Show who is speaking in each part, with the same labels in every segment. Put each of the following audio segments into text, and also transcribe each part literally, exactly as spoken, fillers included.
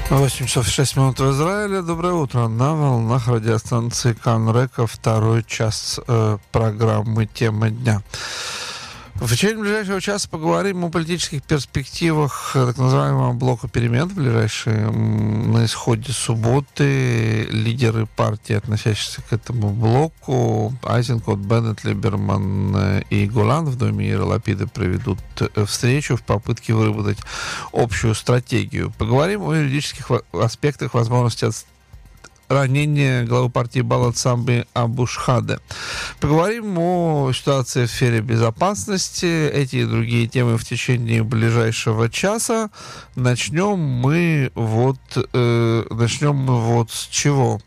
Speaker 1: восемь часов шесть минут в Израиле. Доброе утро. На волнах радиостанции Канрека второй час э, программы «Тема дня». В течение ближайшего часа поговорим о политических перспективах так называемого блока перемен в ближайшие, на исходе субботы. Лидеры партий, относящиеся к этому блоку, Айзенкот, Беннет, Либерман и Голан в доме Яира Лапида проведут встречу в попытке выработать общую стратегию. Поговорим о юридических аспектах возможности отстранения ранение главы партии Балат Самби Абу-Шхаде. Поговорим о ситуации в сфере безопасности. Эти и другие темы в течение ближайшего часа. Начнем мы вот, э, начнем мы вот с чего.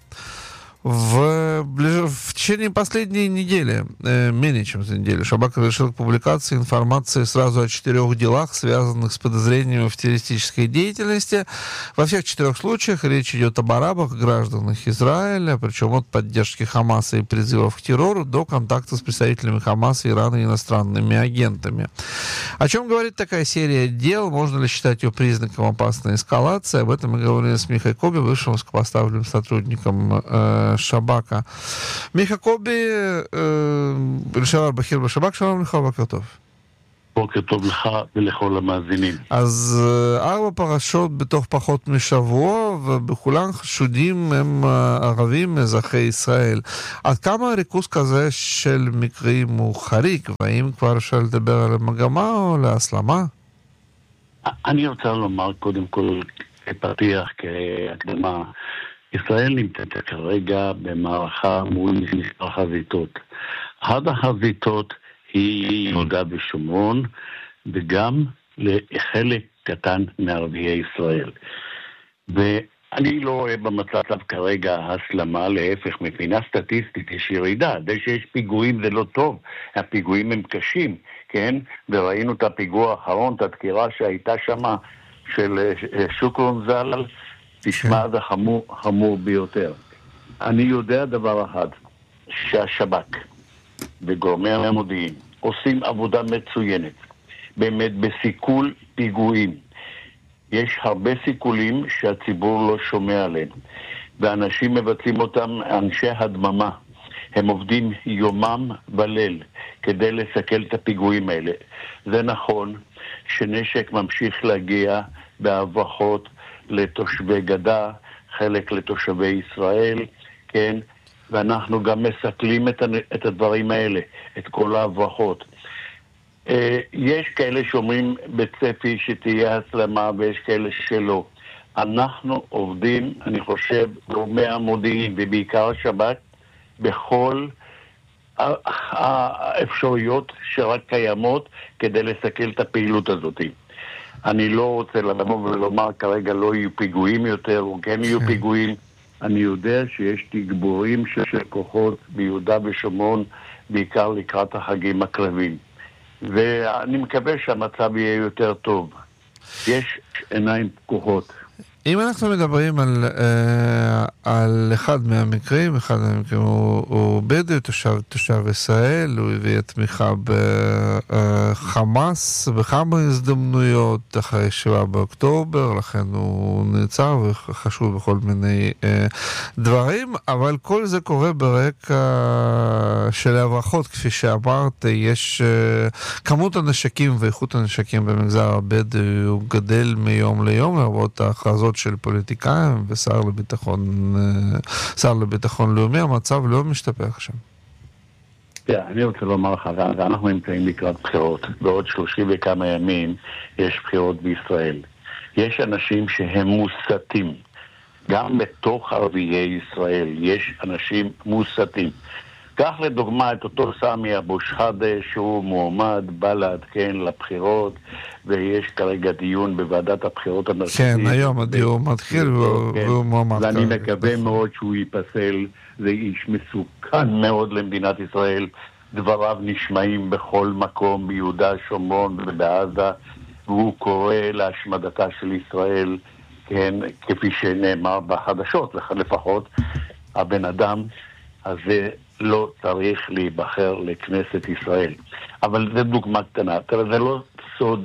Speaker 1: В, ближ... в течение последней недели, э, менее чем за неделю, Шабак разрешил к публикации информации сразу о четырех делах, связанных с подозрением в террористической деятельности. Во всех четырех случаях речь идет об арабах, гражданах Израиля, причем от поддержки Хамаса и призывов к террору до контакта с представителями Хамаса, Ирана и иностранными агентами. О чем говорит такая серия дел? Можно ли считать ее признаком опасной эскалации? Об этом мы говорили с Михой Коби, бывшим высокопоставленным сотрудником э, Шабака. Миха Коби, לשעבר בכיר בשב"כ, שלום לך, בוקר טוב.
Speaker 2: בוקר טוב לך ולכל המאזינים.
Speaker 1: אז ארבע פרשות בתוך פחות משבוע, ובכולן חשודים הם ערבים אזרחי ישראל. עד כמה ריכוז כזה של מקרים הוא חריג, והאם כבר אפשר לדבר על המגמה או להסלמה?
Speaker 2: אני רוצה לומר קודם כל כפתיח, כהקדמה, ישראל נמצאת כרגע במערכה מול מספר חזיתות. אחת החזיתות היא יהודה ושומרון, וגם לחלק קטן מערביי ישראל. ואני לא רואה במצב כרגע הסלמה, להפך, מבחינה סטטיסטית יש ירידה. זה שיש פיגועים זה לא טוב, הפיגועים הם קשים, כן? וראינו את הפיגוע האחרון, את הדקירה שהייתה שמה של שוקרון ז"ל, תשמע, זה חמור, חמור ביותר. אני יודע דבר אחד, שהשב"כ וגורמי המודיעין עושים עבודה מצוינת, באמת בסיכול פיגועים. יש הרבה סיכולים שהציבור לא שומע עליהם, ואנשים מבצעים אותם, אנשי הדממה. הם עובדים יומם וליל כדי לסכל את הפיגועים האלה. זה נכון שנשק ממשיך להגיע בהברחות, לתושבי גדה, חלק לתושבי ישראל, כן? ואנחנו גם מסכלים את, את הדברים האלה, את כל ההברחות. יש כאלה שאומרים בצפי שתהיה הסלמה ויש כאלה שלא. אנחנו עובדים, אני חושב, גורמי המודיעין ובעיקר השב"כ, בכל האפשרויות שרק קיימות כדי לסכל את הפעילות הזאת. אני לא רוצה לבוא ולומר כרגע לא יהיו פיגועים יותר או כן יהיו פיגועים. אני יודע שיש תגבורים של כוחות ביהודה ושומרון, בעיקר לקראת החגים הקרבים. ואני מקווה שהמצב יהיה יותר טוב. יש עיניים פקוחות.
Speaker 1: אם אנחנו מדברים על, אה, על אחד מהמקרים, אחד מהמקרים הוא, הוא בדואי, תושב, תושב ישראל, הוא הביא תמיכה בחמאס, בכמה הזדמנויות אחרי שבעה באוקטובר, לכן הוא נעצר וחשוב בכל מיני אה, דברים, אבל כל זה קורה ברקע של ההברחות, כפי שאמרת, יש אה, כמות הנשקים ואיכות הנשקים במגזר הבדואי, הוא גדל מיום ליום, למרות ההכרזות של פוליטיקאים ושר לביטחון, שר לביטחון לאומי, המצב לא משתפר עכשיו.
Speaker 2: אני רוצה לומר לך, אנחנו נמצאים לקראת בחירות. בעוד שלושים וכמה ימים יש בחירות בישראל. יש אנשים שהם מוסתים. גם בתוך ערביי ישראל יש אנשים מוסתים. כך לדוגמה את אותו סמי אבו-שחאדה שהוא מועמד בל"ד, כן, לבחירות, ויש כרגע דיון בוועדת הבחירות המרכזית.
Speaker 1: כן, היום הדיון מתחיל והוא מועמד.
Speaker 2: ואני מקווה מאוד שהוא ייפסל. זה איש מסוכן מאוד למדינת ישראל. דבריו נשמעים בכל מקום, ביהודה, שומרון ובעזה, והוא קורא להשמדתה של ישראל, כן, כפי שנאמר בחדשות, לפחות הבן אדם הזה לא צריך להיבחר לכנסת ישראל. אבל זה דוגמה קטנה. תראה, זה לא סוד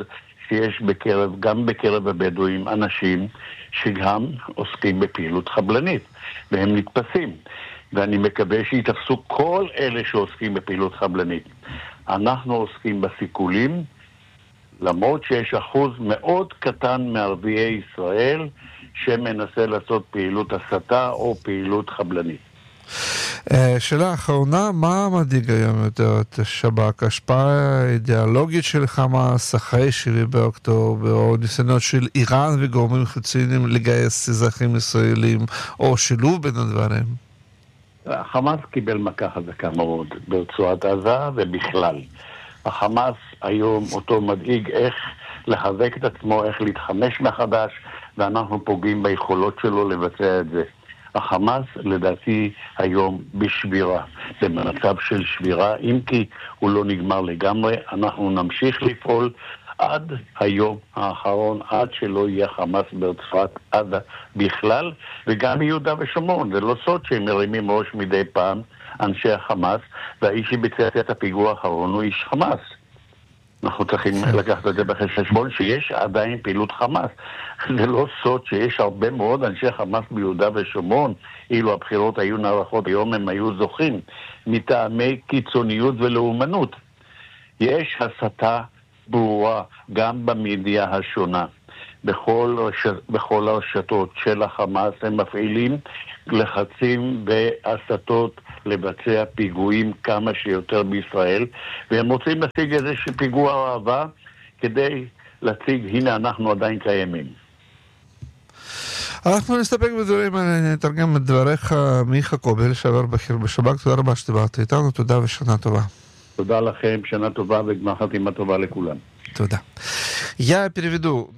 Speaker 2: שיש בקרב, גם בקרב הבדואים, אנשים שגם עוסקים בפעילות חבלנית, והם נתפסים. ואני מקווה שיתפסו כל אלה שעוסקים בפעילות חבלנית. אנחנו עוסקים בסיכולים, למרות שיש אחוז מאוד קטן מערביי ישראל שמנסה לעשות פעילות הסתה או פעילות חבלנית.
Speaker 1: שאלה אחרונה, מה מדאיג היום יותר את השב"כ? השפעה אידיאולוגית של חמאס אחרי שבעה באוקטובר, או ניסיונות של איראן וגורמים חיצוניים לגייס אזרחים ישראלים, או שילוב בין הדברים?
Speaker 2: החמאס קיבל מכה חזקה מאוד ברצועת עזה ובכלל. החמאס היום אותו מדאיג איך לחזק את עצמו, איך להתחמש מחדש, ואנחנו פוגעים ביכולות שלו לבצע את זה. החמאס לדעתי היום בשבירה, במצב של שבירה, אם כי הוא לא נגמר לגמרי, אנחנו נמשיך לפעול עד היום האחרון, עד שלא יהיה חמאס ברצועת עזה בכלל, וגם ביהודה ושומרון. זה לא סוד שהם מרימים ראש מדי פעם אנשי החמאס, והאיש שביצע את הפיגוע האחרון הוא איש חמאס. אנחנו צריכים לקחת את זה בחשבון שיש עדיין פעילות חמאס. זה לא סוד שיש הרבה מאוד אנשי חמאס ביהודה ושומרון, אילו הבחירות היו נערכות היום הם היו זוכים, מטעמי קיצוניות ולאומנות. יש הסתה ברורה גם במדיה השונה. בכל, רש... בכל הרשתות של החמאס הם מפעילים לחצים והסתות לבצע פיגועים כמה שיותר בישראל, והם רוצים להציג איזשהו פיגוע אהבה כדי להציג, הנה אנחנו עדיין קיימים.
Speaker 1: אנחנו נסתפק בדברים האלה, נתרגם את דבריך. מיכה קובל, שעבר בכיר בשב"כ, תודה רבה שדיברת איתנו, תודה ושנה טובה.
Speaker 2: תודה לכם, שנה טובה וגמר חתימה טובה לכולם.
Speaker 1: תודה. Я переведу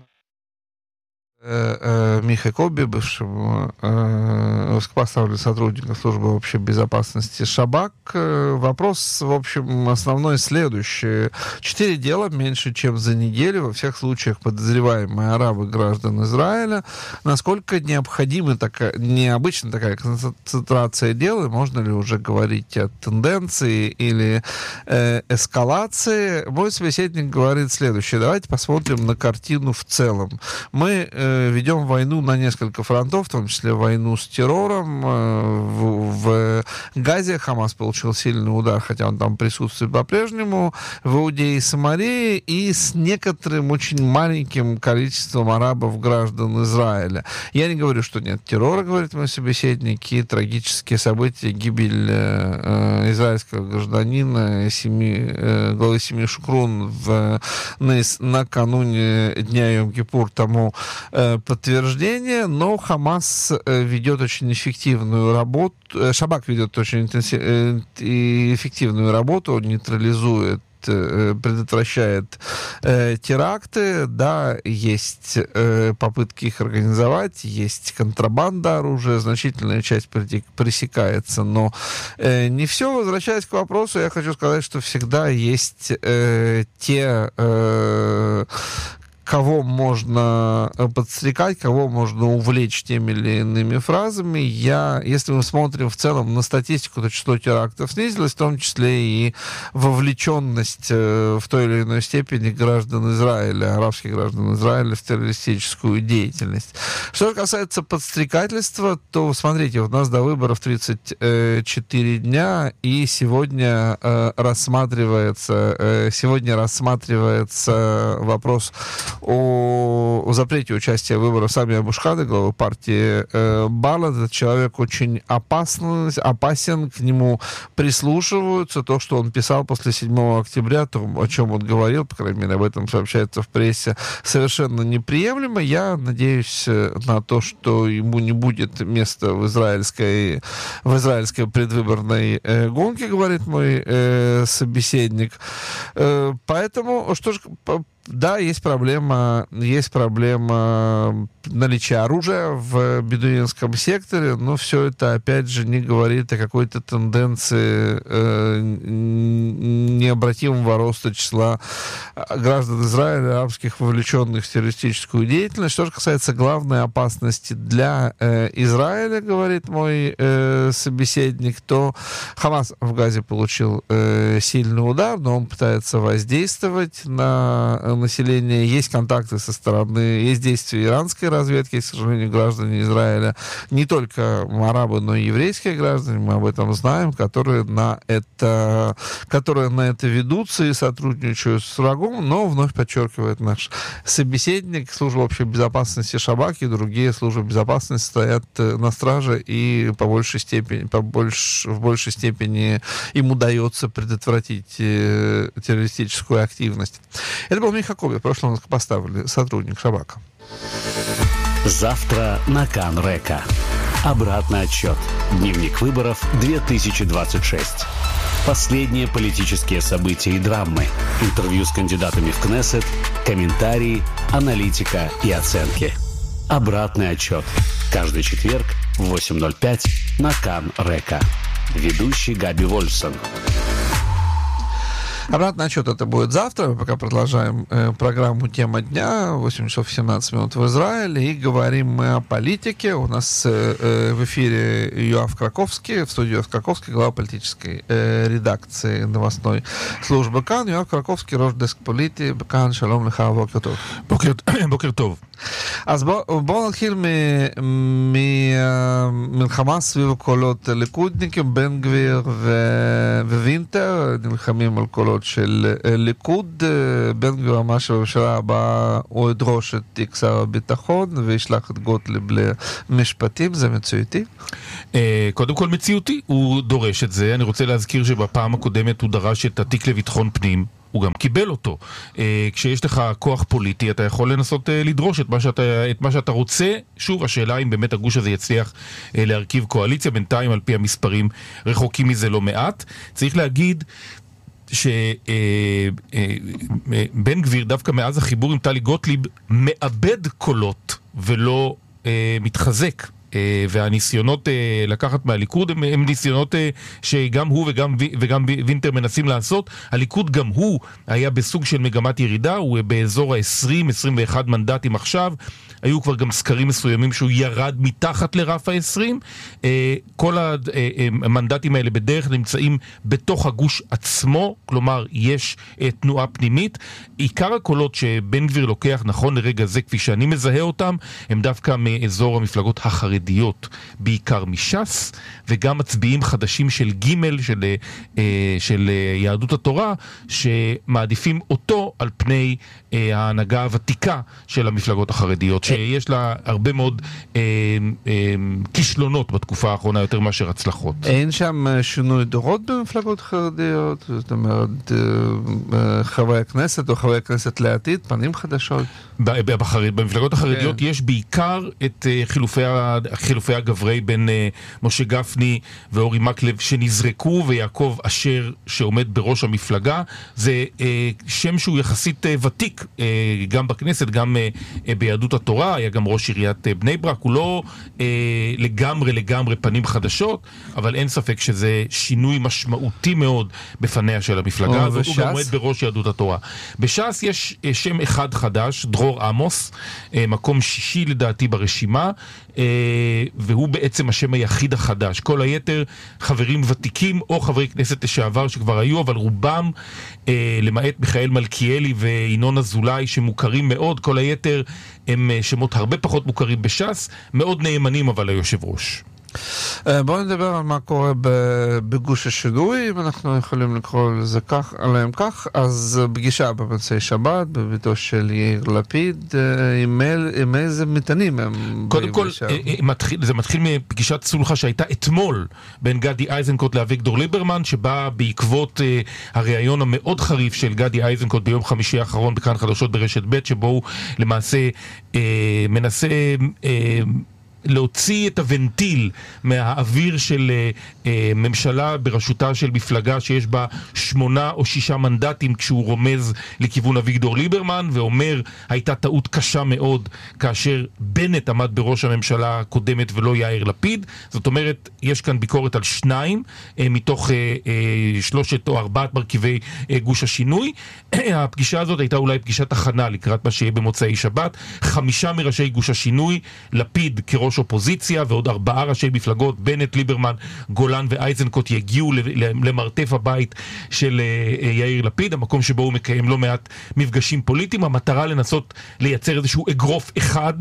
Speaker 1: Миха Коби, бывшего высокопоставленного сотрудника службы общей безопасности Шабак. Вопрос, в общем, основной следующий. Четыре дела меньше, чем за неделю. Во всех случаях подозреваемые арабы граждан Израиля. Насколько необходима такая, необычна такая концентрация дел? И можно ли уже говорить о тенденции или э, эскалации? Мой собеседник говорит следующее. Давайте посмотрим на картину в целом. Мы э, ведем войну на несколько фронтов, в том числе войну с террором. В, в Газе Хамас получил сильный удар, хотя он там присутствует по-прежнему, в Иудее и Самарии, и с некоторым очень маленьким количеством арабов граждан Израиля. Я не говорю, что нет террора, говорит мой собеседник, и трагические события, гибель э, израильского гражданина, семи, э, главы семьи Шукрун в, на, накануне дня Йом-Кипур тому подтверждение, но Хамас ведет очень эффективную работу, Шабак ведет очень эффективную работу, он нейтрализует, предотвращает э, теракты, да, есть э, попытки их организовать, есть контрабанда оружия, значительная часть пресекается, но э, не все. Возвращаясь к вопросу, я хочу сказать, что всегда есть э, те э, кого можно подстрекать, кого можно увлечь теми или иными фразами. Я, если мы смотрим в целом на статистику, то число терактов снизилось, в том числе и вовлеченность в той или иной степени граждан Израиля, арабских граждан Израиля в террористическую деятельность. Что же касается подстрекательства, то, смотрите, у нас до выборов тридцать четыре дня, и сегодня рассматривается, сегодня рассматривается вопрос О, о запрете участия в выборах Сами Абу-Шхада, главы партии э, Балад. Этот человек очень опасный, опасен, к нему прислушиваются. То, что он писал после седьмого октября, то, о чем он говорил, по крайней мере, об этом сообщается в прессе, совершенно неприемлемо. Я надеюсь на то, что ему не будет места в израильской, в израильской предвыборной э, гонке, говорит мой э, собеседник. Э, поэтому, что же... Да, есть проблема, есть проблема наличия оружия в бедуинском секторе, но все это, опять же, не говорит о какой-то тенденции э, необратимого роста числа граждан Израиля, арабских, вовлеченных в террористическую деятельность. Что же касается главной опасности для э, Израиля, говорит мой э, собеседник, то Хамас в Газе получил э, сильный удар, но он пытается воздействовать на населения, есть контакты со стороны, есть действия иранской разведки, к сожалению, граждане Израиля, не только арабы, но и еврейские граждане, мы об этом знаем, которые на это, которые на это ведутся и сотрудничают с врагом, но вновь подчеркивает наш собеседник, служба общей безопасности Шабак и другие службы безопасности стоят на страже, и по большей степени, по больш, в большей степени им удается предотвратить э, террористическую активность. Это был Миха Коби, в прошлом году поставили сотрудник Шабака.
Speaker 3: Завтра на Кан-Река. Обратный отсчет. Дневник выборов две тысячи двадцать шесть. Последние политические события и драмы. Интервью с кандидатами в Кнессет, комментарии, аналитика и оценки. Обратный отчет. Каждый четверг в восемь ноль пять на Кан-Река. Ведущий Габи Вольфсон.
Speaker 1: Обратный отчет это будет завтра. Мы пока продолжаем э, программу «Тема дня». восемь часов семнадцать минут в Израиле. И говорим мы о политике. У нас э, в эфире Йоав Краковский, в студии Йоав Краковский, глава политической э, редакции новостной службы КАН. Йоав Краковский, ראש דסק פוליטי בכאן. שלום לך, בוקר טוב.
Speaker 4: בוקר טוב.
Speaker 1: אז בואו בוא נתחיל ממלחמה סביב קולות ליכודניקים, בן גביר ווינטר, נלחמים על קולות של ליכוד. בן גביר אמר שבממשלה הבאה הוא ידרוש את תיק שר הביטחון וישלח את גוטליב למשפטים. זה מציאותי?
Speaker 4: קודם כל מציאותי, הוא דורש את זה. אני רוצה להזכיר שבפעם הקודמת הוא דרש את התיק לביטחון פנים, הוא גם קיבל אותו. כשיש לך כוח פוליטי, אתה יכול לנסות לדרוש את מה שאתה, את מה שאתה רוצה. שוב, השאלה אם באמת הגוש הזה יצליח להרכיב קואליציה. בינתיים, על פי המספרים, רחוקים מזה לא מעט. צריך להגיד שבן גביר, דווקא מאז החיבור עם טלי גוטליב, מאבד קולות ולא מתחזק. והניסיונות לקחת מהליכוד הם, הם ניסיונות שגם הוא וגם, וגם וינטר מנסים לעשות. הליכוד גם הוא היה בסוג של מגמת ירידה, הוא באזור ה-עשרים עשרים ואחת מנדטים עכשיו. היו כבר גם סקרים מסוימים שהוא ירד מתחת לרף ה-עשרים. כל המנדטים האלה בדרך נמצאים בתוך הגוש עצמו, כלומר יש תנועה פנימית. עיקר הקולות שבן גביר לוקח נכון לרגע זה, כפי שאני מזהה אותם, הם דווקא מאזור המפלגות החרדיות, בעיקר מש"ס, וגם מצביעים חדשים של ג' של, של יהדות התורה, שמעדיפים אותו על פני ההנהגה הוותיקה של המפלגות החרדיות, שיש לה הרבה מאוד אה, אה, כישלונות בתקופה האחרונה יותר מאשר הצלחות.
Speaker 1: אין שם שינוי דורות במפלגות חרדיות? זאת אומרת, אה, חברי הכנסת או חברי הכנסת לעתיד, פנים חדשות?
Speaker 4: בחרד, במפלגות החרדיות יש בעיקר את חילופי, חילופי הגברי בין משה גפני ואורי מקלב שנזרקו, ויעקב אשר שעומד בראש המפלגה. זה שם שהוא יחסית ותיק גם בכנסת, גם ביהדות התורה, היה גם ראש עיריית בני ברק. הוא לא לגמרי לגמרי פנים חדשות, אבל אין ספק שזה שינוי משמעותי מאוד בפניה של המפלגה הזאת. הוא גם עומד בראש יהדות התורה. בש"ס יש שם אחד חדש, דרור עמוס, מקום שישי לדעתי ברשימה, והוא בעצם השם היחיד החדש. כל היתר חברים ותיקים או חברי כנסת לשעבר שכבר היו, אבל רובם, למעט מיכאל מלכיאלי וינון אזולאי שמוכרים מאוד, כל היתר הם שמות הרבה פחות מוכרים בש"ס, מאוד נאמנים אבל ליושב ראש.
Speaker 1: בואו נדבר על מה קורה בגוש השינוי, אם אנחנו יכולים לקרוא לזה כך, עליהם כך. אז פגישה במוצאי שבת בביתו של יאיר לפיד, עם, עם איזה מטענים הם
Speaker 4: קודם כל, מתחיל, זה מתחיל מפגישת סולחה שהייתה אתמול בין גדי איזנקוט לאביגדור ליברמן, שבא בעקבות uh, הראיון המאוד חריף של גדי איזנקוט ביום חמישי האחרון בכאן חדשות ברשת ב', שבו הוא למעשה uh, מנסה uh, להוציא את הוונטיל מהאוויר של uh, ממשלה בראשותה של מפלגה שיש בה שמונה או שישה מנדטים, כשהוא רומז לכיוון אביגדור ליברמן ואומר הייתה טעות קשה מאוד כאשר בנט עמד בראש הממשלה הקודמת ולא יאיר לפיד. זאת אומרת, יש כאן ביקורת על שניים uh, מתוך uh, uh, שלושת או ארבעת מרכיבי uh, גוש השינוי. הפגישה הזאת הייתה אולי פגישת הכנה לקראת מה שיהיה במוצאי שבת. חמישה מראשי גוש השינוי, לפיד כראש ראש אופוזיציה, ועוד ארבעה ראשי מפלגות, בנט, ליברמן, גולן ואייזנקוט, יגיעו למרתף הבית של יאיר לפיד, המקום שבו הוא מקיים לא מעט מפגשים פוליטיים. המטרה לנסות לייצר איזשהו אגרוף אחד,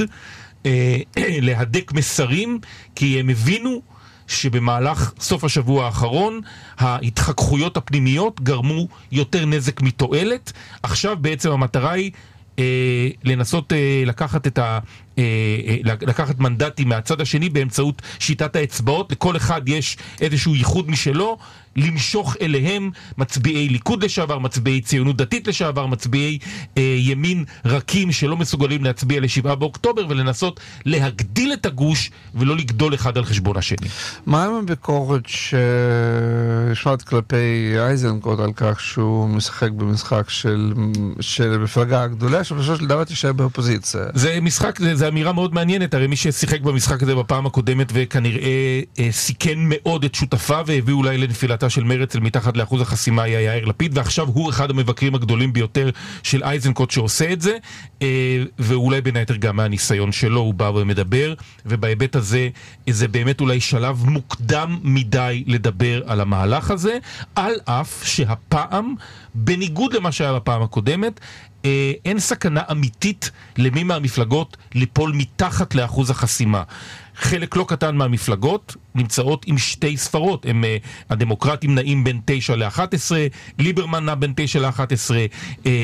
Speaker 4: להדק מסרים, כי הם הבינו שבמהלך סוף השבוע האחרון ההתחככויות הפנימיות גרמו יותר נזק מתועלת. עכשיו בעצם המטרה היא אה, לנסות אה, לקחת את ה... לקחת מנדטים מהצד השני באמצעות שיטת האצבעות. לכל אחד יש איזשהו ייחוד משלו, למשוך אליהם מצביעי ליכוד לשעבר, מצביעי ציונות דתית לשעבר, מצביעי אה, ימין רכים שלא מסוגלים להצביע לשבעה באוקטובר, ולנסות להגדיל את הגוש ולא לגדול אחד על חשבון השני.
Speaker 1: מה עם הביקורת שנשמעת כלפי אייזנקוט על כך שהוא משחק במשחק של, של מפלגה הגדולה שבסופו של דבר תישאר באופוזיציה? זה
Speaker 4: משחק, זה, זה אמירה מאוד מעניינת. הרי מי ששיחק במשחק הזה בפעם הקודמת וכנראה אה, סיכן מאוד את שותפיו והביא אולי לנפילתה של מרץ אל מתחת לאחוז החסימה היה יאיר לפיד, ועכשיו הוא אחד המבקרים הגדולים ביותר של אייזנקוט שעושה את זה, אה, ואולי בין היתר גם מהניסיון שלו הוא בא ומדבר, ובהיבט הזה זה באמת אולי שלב מוקדם מדי לדבר על המהלך הזה, על אף שהפעם, בניגוד למה שהיה בפעם הקודמת, אה, אין סכנה אמיתית למי מהמפלגות ליפול מתחת לאחוז החסימה. חלק לא קטן מהמפלגות נמצאות עם שתי ספרות. הם, uh, הדמוקרטים נעים בין תשע ל-אחת עשרה, ליברמן נע בין תשע ל-אחת עשרה, uh, uh,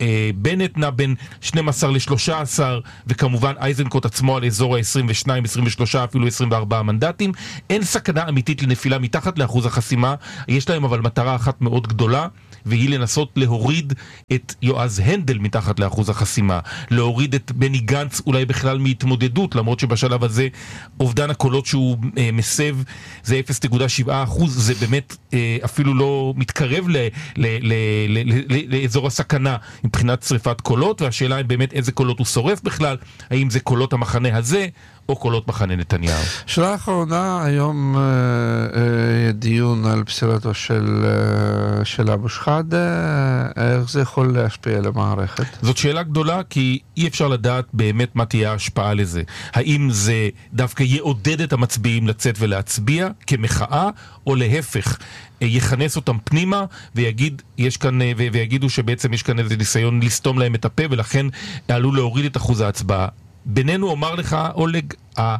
Speaker 4: בנט נע בין שנים עשר ל-שלושה עשר, וכמובן אייזנקוט עצמו על אזור ה-עשרים ושתיים, עשרים ושלוש, אפילו עשרים וארבעה מנדטים. אין סכנה אמיתית לנפילה מתחת לאחוז החסימה. יש להם אבל מטרה אחת מאוד גדולה, והיא לנסות להוריד את יועז הנדל מתחת לאחוז החסימה, להוריד את בני גנץ אולי בכלל מהתמודדות, למרות שבשלב הזה אובדן הקולות שהוא אה, מסב זה אפס נקודה שבע אחוז, זה באמת אה, אפילו לא מתקרב ל, ל, ל, ל, ל, ל, לאזור הסכנה מבחינת שריפת קולות, והשאלה היא באמת איזה קולות הוא שורף בכלל, האם זה קולות המחנה הזה או קולות מחנה נתניהו.
Speaker 1: שאלה האחרונה, היום אה, אה, דיון על פסילתו של, אה, של אבו שחאדה, איך זה יכול להשפיע על המערכת?
Speaker 4: זאת שאלה גדולה, כי אי אפשר לדעת באמת מה תהיה ההשפעה לזה. האם זה דווקא יעודד את המצביעים לצאת ולהצביע כמחאה, או להפך, יכנס אותם פנימה ויגיד, יש כאן, ויגידו שבעצם יש כאן איזה ניסיון לסתום להם את הפה, ולכן עלול להוריד את אחוז ההצבעה. בינינו אומר לך, אולג,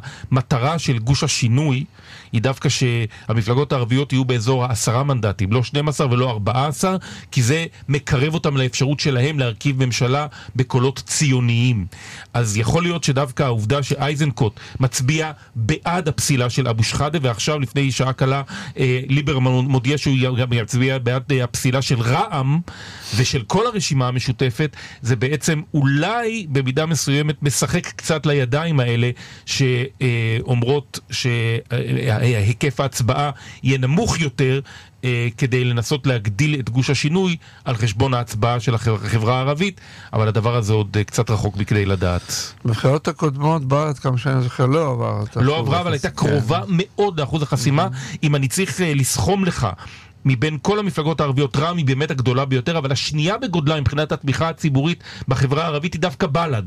Speaker 4: המטרה של גוש השינוי היא דווקא שהמפלגות הערביות יהיו באזור העשרה מנדטים, לא שנים עשר ולא ארבעה עשר, כי זה מקרב אותם לאפשרות שלהם להרכיב ממשלה בקולות ציוניים. אז יכול להיות שדווקא העובדה שאייזנקוט מצביע בעד הפסילה של אבו שחאדה, ועכשיו לפני שעה קלה אה, ליברמן מודיע שהוא יצביע בעד אה, הפסילה של רע"מ ושל כל הרשימה המשותפת, זה בעצם אולי במידה מסוימת משחק קצת לידיים האלה שאומרות שהיקף ההצבעה יהיה נמוך יותר, כדי לנסות להגדיל את גוש השינוי על חשבון ההצבעה של החברה הערבית, אבל הדבר הזה עוד קצת רחוק מכדי לדעת.
Speaker 1: בבחירות הקודמות בארץ, כמה שאני זוכר, לא עברה.
Speaker 4: לא עברה, אבל הייתה קרובה מאוד לאחוז החסימה. אם אני צריך לסכום לך מבין כל המפלגות הערביות, רע"מ היא באמת הגדולה ביותר, אבל השנייה בגודלה מבחינת התמיכה הציבורית בחברה הערבית היא דווקא בל"ד,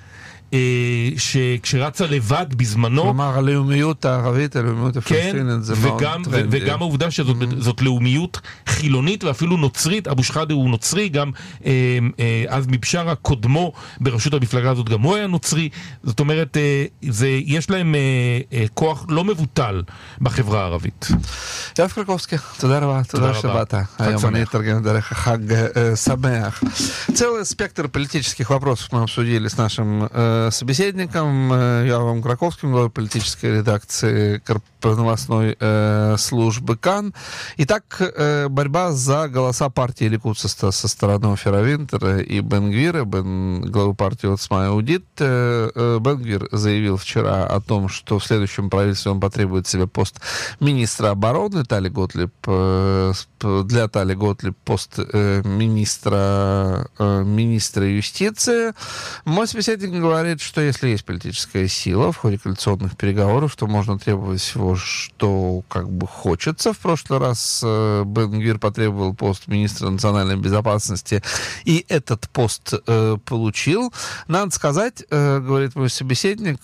Speaker 4: שכשרצה לבד בזמנו,
Speaker 1: כלומר הלאומיות הערבית, הלאומיות הפלסטינית, זה מאוד טרנדי.
Speaker 4: וגם העובדה שזאת לאומיות חילונית ואפילו נוצרית. אבו שחאדה הוא נוצרי, גם אז מבשארה קודמו בראשות המפלגה הזאת גם הוא היה נוצרי. זאת אומרת, יש להם כוח לא מבוטל בחברה הערבית.
Speaker 1: יואב קרקובסקי, תודה רבה, תודה שבאת. היום אני אתרגם דרך חג שמח. Целый спектр политических вопросов мы обсудили с нашим собеседником Йоавом Краковским, главой политической редакции новостной э, службы КАН. Итак, э, борьба за голоса партии Ликуд со, со стороны Офира Винтера и Бен-Гвира, Бен, главы партии Оцма Иудит. Э, э, Бен-Гвир заявил вчера о том, что в следующем правительстве он потребует себе пост министра обороны. Тали Готлиб, э, для Тали Готлиб пост э, министра, э, министра юстиции. Мой собеседник говорит, говорит, что если есть политическая сила в ходе коалиционных переговоров, то можно требовать всего, что как бы хочется. В прошлый раз э, Бен-Гвир потребовал пост министра национальной безопасности, и этот пост э, получил. Надо сказать, э, говорит мой собеседник,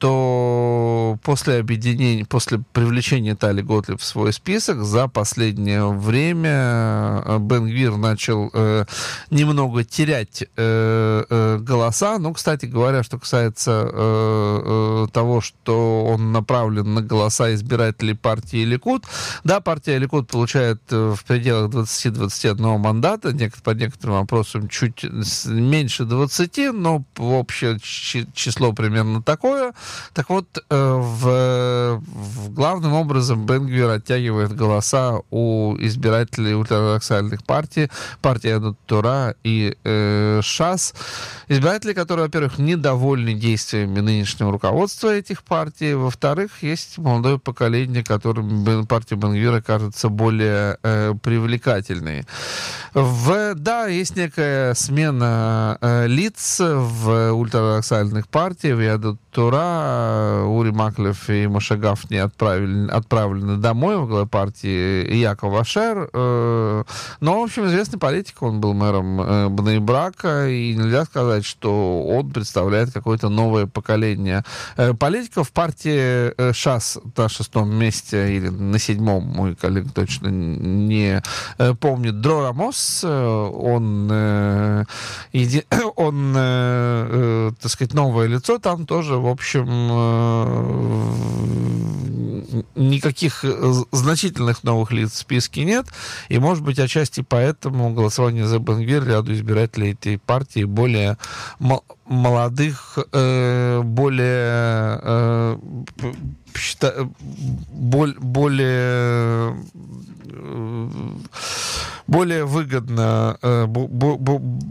Speaker 1: что после объединения, после привлечения Тали Готлиб в свой список за последнее время Бен-Гвир начал э, немного терять э, э, голоса. Ну, кстати говоря, что касается э, э, того, что он направлен на голоса избирателей партии Ликуд, да, партия Ликуд получает в пределах двадцать-двадцать один мандата, по некоторым вопросам чуть меньше двадцати, но общее число примерно такое. Так вот, э, в, в главным образом Бен-Гвир оттягивает голоса у избирателей ультраортодоксальных партий, партии Ядут Тора и э, ШАС. Избиратели, которые, во-первых, недовольны действиями нынешнего руководства этих партий, во-вторых, есть молодое поколение, которым партия Бен-Гвира кажется более э, привлекательной. В, да, есть некая смена э, лиц в ультраортодоксальных партиях, в Ядут Тора. Ури Маклев и Моше Гафни отправили, отправлены домой в главе партии Яков Ашер. Э, но, в общем, известный политик, он был мэром э, Бней-Брака, и нельзя сказать, что он представляет какое-то новое поколение э, политиков. В партии э, ШАС на шестом месте или на седьмом, мой коллега точно не э, помнит, Дро Рамос. Э, он, э, еди, он э, э, так сказать, новое лицо. Там тоже, в общем, э, никаких значительных новых лиц в списке нет. И, может быть, отчасти поэтому голосование за Бен-Гвир ряду избирателей этой партии более м- молодых, э, более э, счита- более более выгодно,